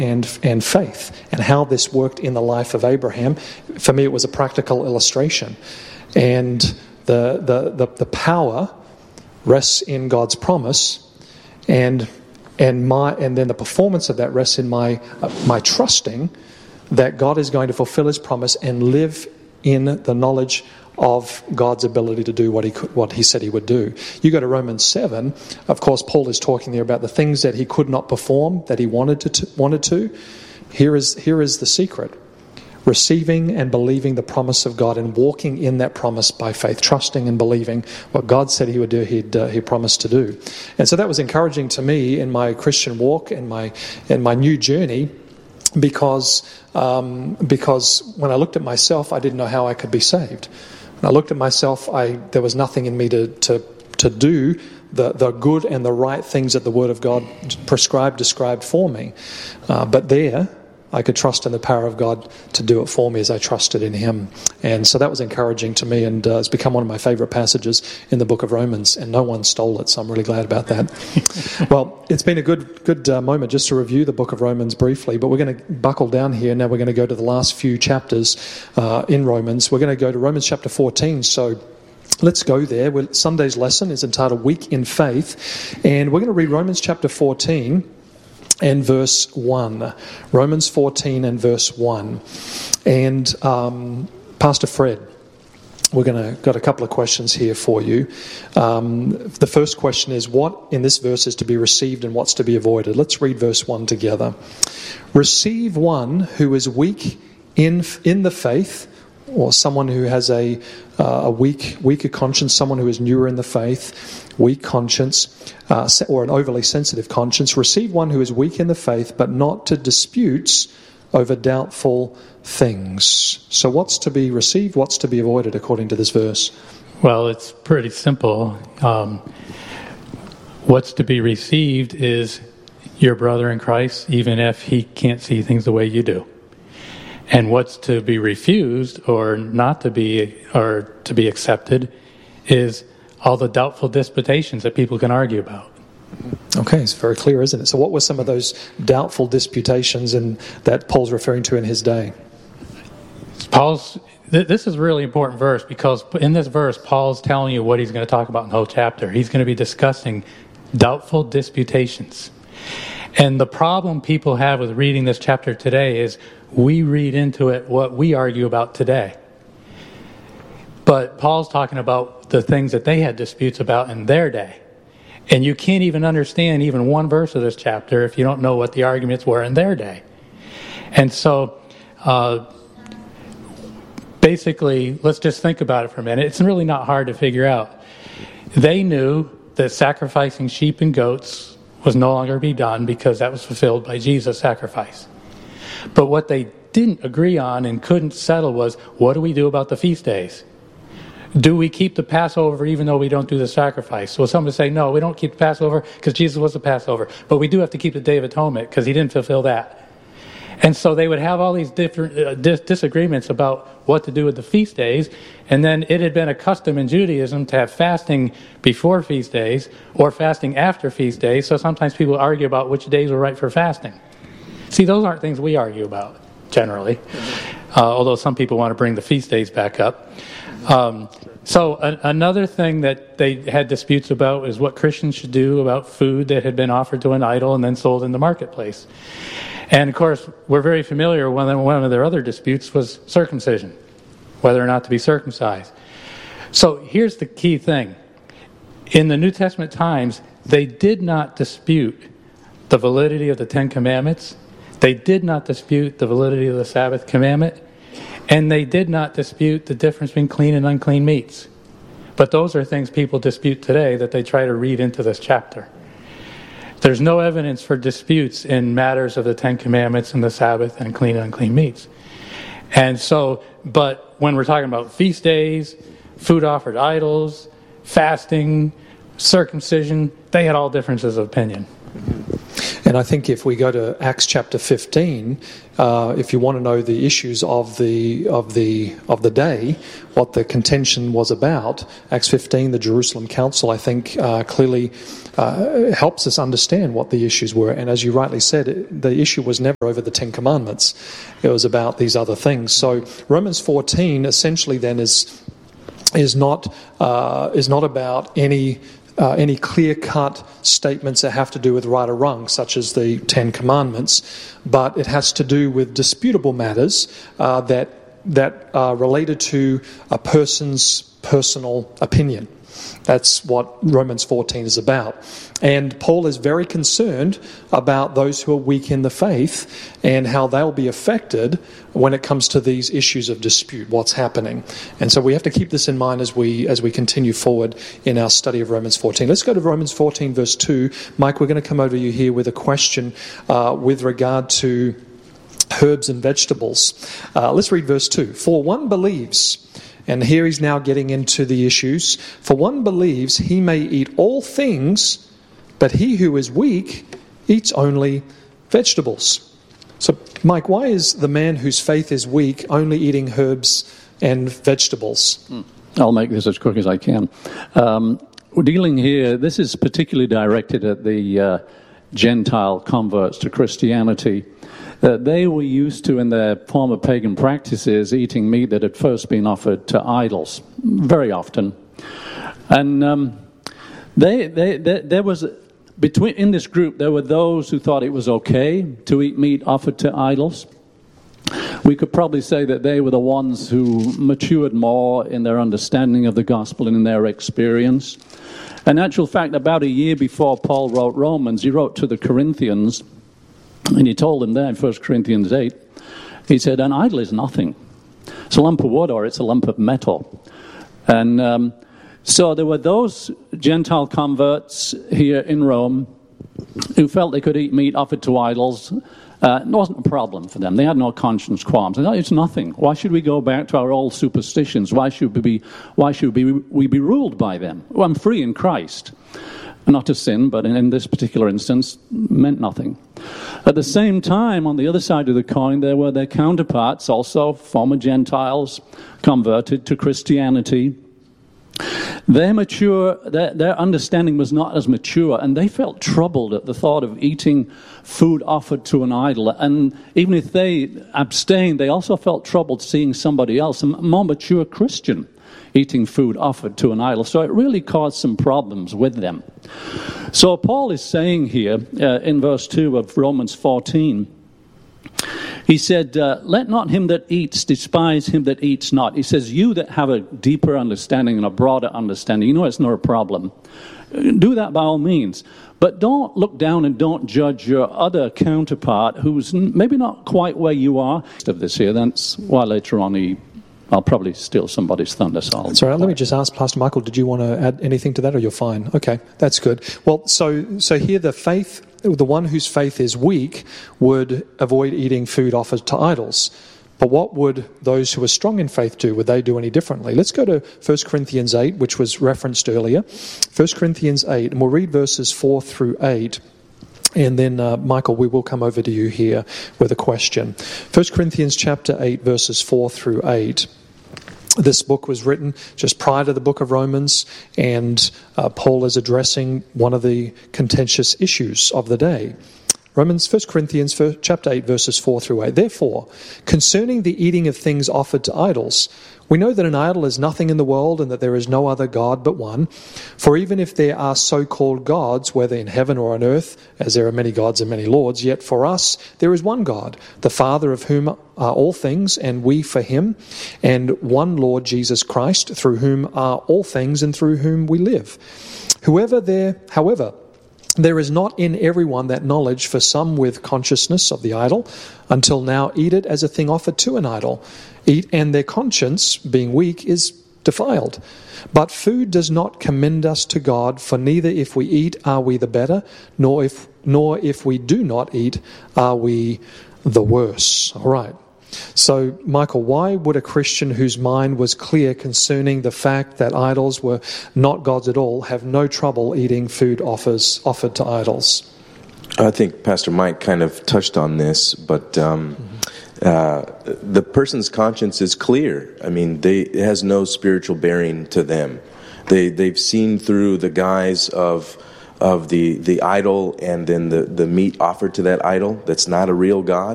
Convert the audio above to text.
and faith, and how this worked in the life of Abraham. For me, it was a practical illustration. And the power rests in God's promise, and then the performance of that rests in my trusting that God is going to fulfill His promise and live in the knowledge of God's ability to do what He said He would do. You go to Romans 7, of course, Paul is talking there about the things that he could not perform, that he wanted to. Here is the secret. Receiving and believing the promise of God and walking in that promise by faith, trusting and believing what God said He would do, He promised to do. And so that was encouraging to me in my Christian walk and my new journey, because when I looked at myself, I didn't know how I could be saved. When I looked at myself, there was nothing in me to do the good and the right things that the Word of God described for me. But there, I could trust in the power of God to do it for me as I trusted in Him. And so that was encouraging to me, and it's become one of my favourite passages in the book of Romans, and no one stole it, so I'm really glad about that. Well, it's been a good moment just to review the book of Romans briefly, but we're going to buckle down here. Now we're going to go to the last few chapters in Romans. We're going to go to Romans chapter 14, so let's go there. Sunday's lesson is entitled Weak in Faith, and we're going to read Romans chapter 14 and verse 1. Romans 14 and verse 1. And Pastor Fred, got a couple of questions here for you. The first question is, what in this verse is to be received and what's to be avoided? Let's read verse 1 together. Receive one who is weak in the faith, or someone who has a weaker conscience, someone who is newer in the faith, weak conscience, or an overly sensitive conscience. Receive one who is weak in the faith, but not to disputes over doubtful things. So what's to be received, what's to be avoided according to this verse? Well, it's pretty simple. What's to be received is your brother in Christ, even if he can't see things the way you do. And what's to be refused or not to be, or to be accepted, is all the doubtful disputations that people can argue about. Okay, it's very clear, isn't it? So what were some of those doubtful disputations that Paul's referring to in his day? This is a really important verse, because in this verse, Paul's telling you what he's going to talk about in the whole chapter. He's going to be discussing doubtful disputations. And the problem people have with reading this chapter today is we read into it what we argue about today. But Paul's talking about the things that they had disputes about in their day. And you can't even understand even one verse of this chapter if you don't know what the arguments were in their day. And so, basically, let's just think about it for a minute. It's really not hard to figure out. They knew that sacrificing sheep and goats was no longer to be done because that was fulfilled by Jesus' sacrifice. But what they didn't agree on and couldn't settle was, what do we do about the feast days? Do we keep the Passover even though we don't do the sacrifice? Well, some would say, no, we don't keep the Passover because Jesus was the Passover. But we do have to keep the Day of Atonement because He didn't fulfill that. And so they would have all these different disagreements about what to do with the feast days. And then it had been a custom in Judaism to have fasting before feast days or fasting after feast days. So sometimes people argue about which days were right for fasting. See, those aren't things we argue about generally, although some people want to bring the feast days back up. So another thing that they had disputes about is what Christians should do about food that had been offered to an idol and then sold in the marketplace. And of course, we're very familiar, one of their other disputes was circumcision, whether or not to be circumcised. So here's the key thing. In the New Testament times, they did not dispute the validity of the Ten Commandments. They did not dispute the validity of the Sabbath commandment. And they did not dispute the difference between clean and unclean meats. But those are things people dispute today that they try to read into this chapter. There's no evidence for disputes in matters of the Ten Commandments and the Sabbath and clean and unclean meats. And so, but when we're talking about feast days, food offered to idols, fasting, circumcision, they had all differences of opinion. And I think if we go to Acts chapter 15, if you want to know the issues of the day, what the contention was about, Acts 15, the Jerusalem Council, I think clearly helps us understand what the issues were. And as you rightly said, the issue was never over the Ten Commandments. It was about these other things. So Romans 14 essentially then is not about any clear-cut statements that have to do with right or wrong, such as the Ten Commandments, but it has to do with disputable matters that are related to a person's personal opinion. That's what Romans 14 is about. And Paul is very concerned about those who are weak in the faith and how they'll be affected when it comes to these issues of dispute, what's happening. And so we have to keep this in mind as we continue forward in our study of Romans 14. Let's go to Romans 14, verse 2. Mike, we're going to come over to you here with a question with regard to herbs and vegetables. Let's read verse 2. For one believes... And here he's now getting into the issues. For one believes he may eat all things, but he who is weak eats only vegetables. So, Mike, why is the man whose faith is weak only eating herbs and vegetables? I'll make this as quick as I can. We're dealing here, this is particularly directed at the Gentile converts to Christianity. They were used to, in their former pagan practices, eating meat that had first been offered to idols, very often. And there was, in this group, there were those who thought it was okay to eat meat offered to idols. We could probably say that they were the ones who matured more in their understanding of the gospel and in their experience. In actual fact, about a year before Paul wrote Romans, he wrote to the Corinthians, and he told them there in 1 Corinthians 8, he said, an idol is nothing. It's a lump of wood or it's a lump of metal. And so there were those Gentile converts here in Rome who felt they could eat meat offered to idols. It wasn't a problem for them. They had no conscience qualms. They thought, it's nothing. Why should we go back to our old superstitions? Why should we be ruled by them? Well, I'm free in Christ. Not to sin, but in this particular instance, meant nothing. At the same time, on the other side of the coin, there were their counterparts, also former Gentiles, converted to Christianity. Their understanding was not as mature, and they felt troubled at the thought of eating food offered to an idol. And even if they abstained, they also felt troubled seeing somebody else, a more mature Christian, eating food offered to an idol. So it really caused some problems with them. So Paul is saying here in verse 2 of Romans 14, he said, let not him that eats despise him that eats not. He says, you that have a deeper understanding and a broader understanding, you know it's not a problem. Do that by all means. But don't look down and don't judge your other counterpart who's maybe not quite where you are. Of this here, that's why later on I'll probably steal somebody's thunder. So that's all right. Let me just ask Pastor Michael, did you want to add anything to that, or you're fine? Okay, that's good. Well, so here the one whose faith is weak would avoid eating food offered to idols. But what would those who are strong in faith do? Would they do any differently? Let's go to 1 Corinthians 8, which was referenced earlier. 1 Corinthians 8, and we'll read verses 4 through 8. And then, Michael, we will come over to you here with a question. 1 Corinthians chapter 8, verses 4 through 8. This book was written just prior to the book of Romans, and Paul is addressing one of the contentious issues of the day. 1 Corinthians chapter 8, verses 4 through 8. Therefore, concerning the eating of things offered to idols, we know that an idol is nothing in the world and that there is no other God but one. For even if there are so-called gods, whether in heaven or on earth, as there are many gods and many lords, yet for us there is one God, the Father of whom are all things, and we for him, and one Lord Jesus Christ, through whom are all things and through whom we live. However, there is not in everyone that knowledge, for some with consciousness of the idol, until now eat it as a thing offered to an idol. Eat, and their conscience, being weak, is defiled. But food does not commend us to God, for neither if we eat are we the better, nor if we do not eat are we the worse. All right. So, Michael, why would a Christian whose mind was clear concerning the fact that idols were not gods at all have no trouble eating food offered to idols? I think Pastor Mike kind of touched on this, but the person's conscience is clear. I mean, it has no spiritual bearing to them. They've seen through the guise of the idol and then the meat offered to that idol that's not a real God.